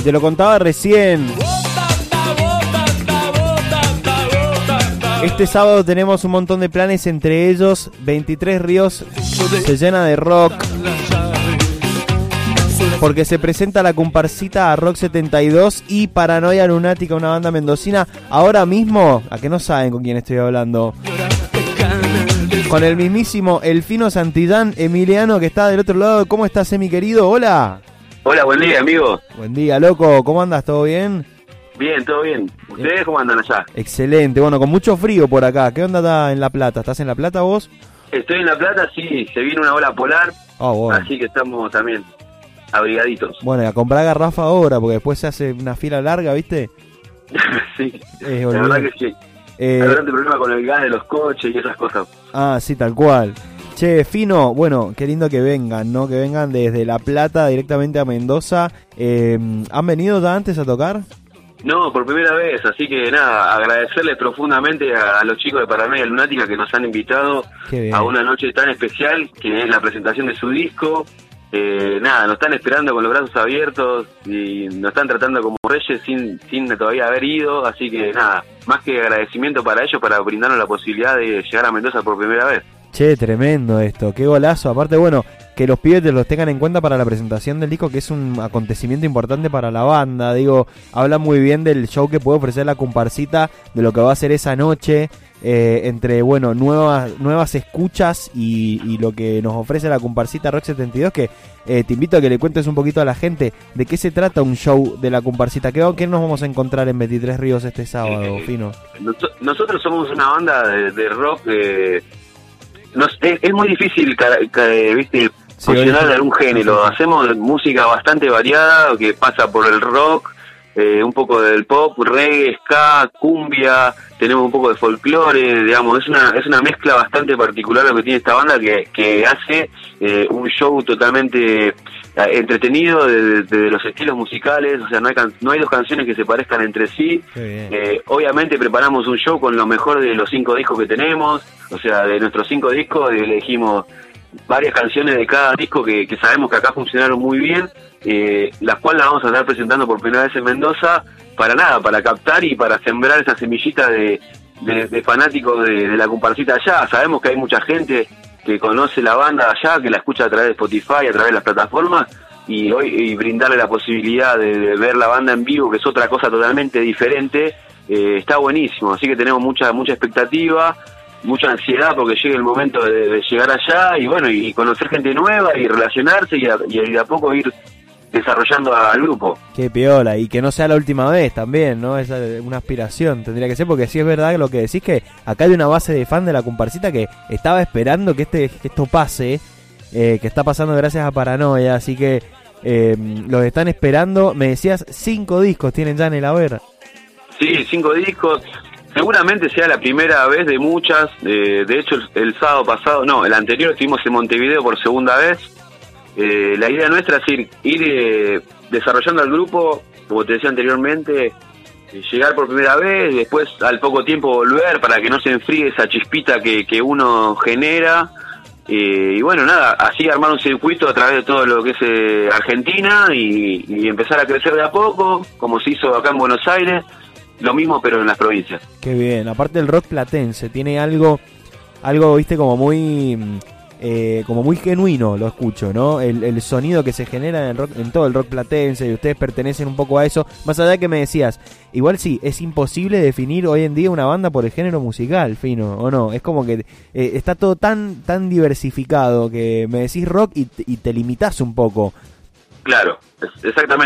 Y te lo contaba recién. Este sábado tenemos un montón de planes, entre ellos 23 Ríos se llena de rock, porque se presenta la comparsita a Rock 72 y Paranoia Lunática, una banda mendocina. Ahora mismo, a que no saben con quién estoy hablando, con el mismísimo El Fino Santillán, Emiliano, que está del otro lado. ¿Cómo estás, mi querido? Hola. Hola, buen día, amigo. Buen día, loco. ¿Cómo andas? ¿Todo bien? Bien, todo bien. ¿Ustedes cómo andan allá? Excelente. Bueno, con mucho frío por acá. ¿Qué onda está en La Plata? ¿Estás en La Plata vos? Estoy en La Plata, sí. Se vino una ola polar, Bueno. así que estamos también abrigaditos. Bueno, y a comprar garrafa ahora, porque después se hace una fila larga, ¿viste? Sí, la verdad que sí. Hay bastante problema con el gas de los coches y esas cosas. Ah, sí, tal cual. Che, Fino, bueno, qué lindo que vengan, ¿no? Que vengan desde La Plata directamente a Mendoza. ¿Han venido ya antes a tocar? No, por primera vez, así que nada, agradecerles profundamente a los chicos de Paranoia Lunática que nos han invitado a una noche tan especial, que es la presentación de su disco. Nada, nos están esperando con los brazos abiertos y nos están tratando como reyes sin todavía haber ido, así que nada, más que agradecimiento para ellos, para brindarnos la posibilidad de llegar a Mendoza por primera vez. Che, tremendo esto, qué golazo. Aparte, bueno, que los pibes los tengan en cuenta para la presentación del disco, que es un acontecimiento importante para la banda. Digo, habla muy bien del show que puede ofrecer la comparsita, de lo que va a ser esa noche, entre, bueno, nuevas escuchas y lo que nos ofrece la comparsita Rock 72, que te invito a que le cuentes un poquito a la gente de qué se trata un show de la comparsita. ¿Qué nos vamos a encontrar en 23 Ríos este sábado, Fino? Nosotros somos una banda de rock. Es muy difícil, viste, funcionar en algún género. Hacemos música bastante variada que pasa por el rock, un poco del pop, reggae, ska, cumbia, tenemos un poco de folclore, digamos, es una mezcla bastante particular lo que tiene esta banda, que hace un show totalmente entretenido de los estilos musicales. O sea, no hay dos canciones que se parezcan entre sí. Obviamente preparamos un show con lo mejor de los 5 discos que tenemos. O sea, de nuestros 5 discos elegimos varias canciones de cada disco que sabemos que acá funcionaron muy bien, las cuales las vamos a estar presentando por primera vez en Mendoza, para captar y para sembrar esa semillita de fanáticos de la comparsita allá. Sabemos que hay mucha gente que conoce la banda allá, que la escucha a través de Spotify, a través de las plataformas, y brindarle la posibilidad de ver la banda en vivo, que es otra cosa totalmente diferente, está buenísimo. Así que tenemos mucha expectativa, mucha ansiedad porque llegue el momento de llegar allá y bueno, y conocer gente nueva y relacionarse y de a poco ir desarrollando al grupo. Qué piola, y que no sea la última vez también, ¿no? Esa es una aspiración, tendría que ser, porque sí es verdad lo que decís, que acá hay una base de fan de la comparsita que estaba esperando que esto pase, que está pasando gracias a Paranoia, así que los están esperando. Me decías 5 discos tienen ya en el haber. Sí, 5 discos. Seguramente sea la primera vez de muchas. De hecho, el sábado pasado, el anterior, estuvimos en Montevideo por segunda vez. La idea nuestra es ir desarrollando al grupo, como te decía anteriormente, llegar por primera vez, después al poco tiempo volver para que no se enfríe esa chispita que uno genera. Y bueno, nada, así armar un circuito a través de todo lo que es Argentina y empezar a crecer de a poco, como se hizo acá en Buenos Aires. Lo mismo, pero en las provincias. Qué bien. Aparte, el rock platense tiene algo viste, como muy genuino, lo escucho, ¿no? El sonido que se genera en todo el rock platense, y ustedes pertenecen un poco a eso. Más allá de que me decías, igual sí, es imposible definir hoy en día una banda por el género musical, Fino, ¿o no? Es como que está todo tan diversificado que me decís rock y te limitás un poco. Claro, exactamente.